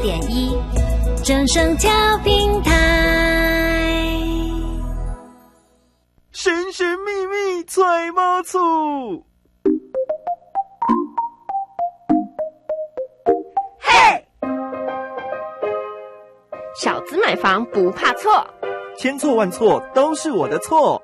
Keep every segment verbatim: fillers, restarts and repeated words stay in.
点一，正声调频台。 神神秘秘揣猫醋， 嘿，小资买房不怕错， 千错万错都是我的错。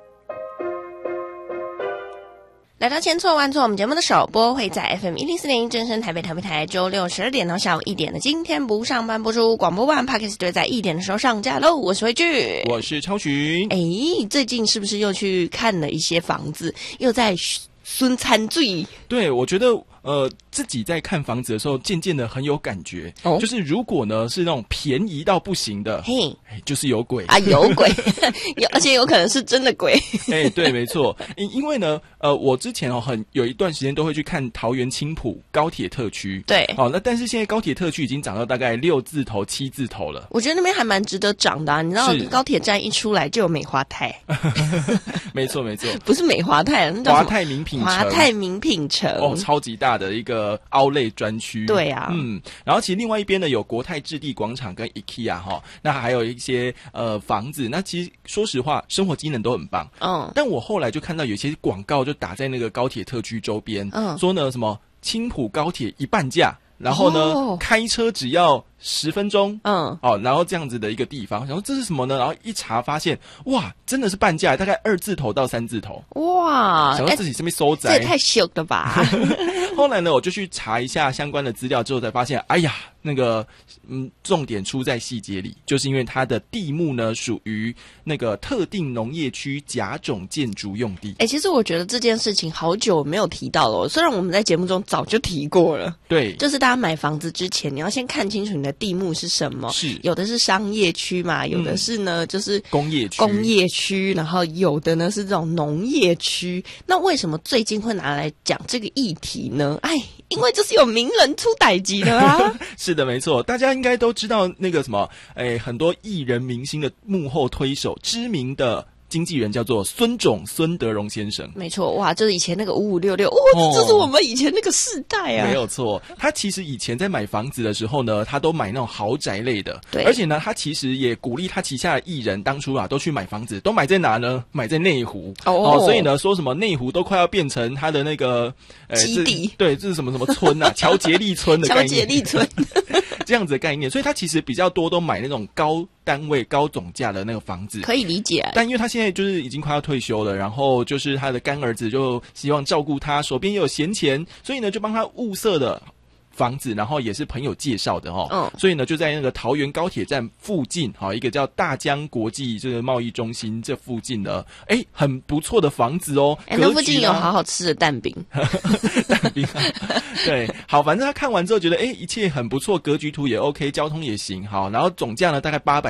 来到千错万错，我们节目的首播会在 F M 一零四点一正声台北台北台，周六十二点到下午一点的今天不上班播出，广播版 Podcast 就会在一点的时候上架喽。我是慧聚， 我是超群。 哎，最近是不是又去看了一些房子，又在孙餐醉？ 对，我觉得呃，自己在看房子的时候，渐渐的很有感觉。哦，就是如果呢是那种便宜到不行的，嘿，就是有鬼啊，有鬼，有而且有可能是真的鬼。 哎，对，没错。因因为呢，呃，我之前哦很有一段时间都会去看桃园青埔高铁特区。对，好、哦，那但是现在高铁特区已经涨到大概六字头、七字头了。 我觉得那边还蛮值得涨的、啊，你知道高铁站一出来就有美华泰。 没错，没错， 不是美华泰，那华泰名品城， 华泰名品城哦，超级大的一个outlet专区。 对啊， 嗯，然后其实另外一边呢有国泰置地广场跟 IKEA 哈，那还有一些呃房子，那其实说实话生活机能都很棒。嗯，但我后来就看到有些广告就打在那个高铁特区周边，嗯，说呢什么青埔高铁一半价，然后呢、哦、开车只要十分钟，嗯，哦，然后这样子的一个地方，然后这是什么呢？然后一查发现，哇，真的是半价，大概二字头到三字头，哇，想到自己这边收窄、 欸，这也太秀了吧！ 后来呢，我就去查一下相关的资料之后，才发现，哎呀，那个，嗯，重点出在细节里，就是因为它的地目呢属于那个特定农业区甲种建筑用地。 哎、欸，其实我觉得这件事情好久没有提到了，虽然我们在节目中早就提过了， 对， 就是大家买房子之前，你要先看清楚你的地目是什么，是有的是商业区嘛，有的是呢、嗯、就是工业区， 工业区，然后有的呢是这种农业区。那为什么最近会拿来讲这个议题呢？哎，因为就是有名人出代志的啊。 是的，没错，大家应该都知道那个什么，哎，很多艺人明星的幕后推手，知名的经纪人叫做孙总孙德荣先生。 没错，哇，就是以前那个五五六六，哇、哦，这是我们以前那个世代啊。 没有错，他其实以前在买房子的时候呢，他都买那种豪宅类的，对，而且呢，他其实也鼓励他旗下的艺人当初啊都去买房子，都买在哪呢？买在内湖哦, 哦，所以呢，说什么内湖都快要变成他的那个呃基地， 对，这是什么什么村啊？乔杰利村的概念， 乔杰利村这样子的概念，所以他其实比较多都买那种高单位、高总价的那个房子， 可以理解。 但因为他现在就是已经快要退休了，然后就是他的干儿子就希望照顾他，手边也有闲钱，所以呢就帮他物色的房子，然后也是朋友介绍的哦，嗯，所以呢就在那个桃园高铁站附近，好一个叫大江国际这个贸易中心这附近的，哎，很不错的房子哦。 哎，那附近有好好吃的蛋饼， 蛋饼、啊，对，好，反正他看完之后觉得，哎，一切很不错，格局图也 OK， 交通也行，好，然后总价呢大概八百。